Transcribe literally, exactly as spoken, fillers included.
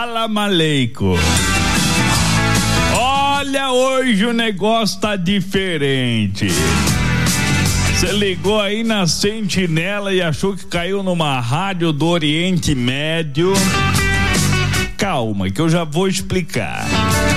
Salam aleikum. Olha, hoje o negócio tá diferente. Você ligou aí na Sentinela e achou que caiu numa rádio do Oriente Médio? Calma, que eu já vou explicar.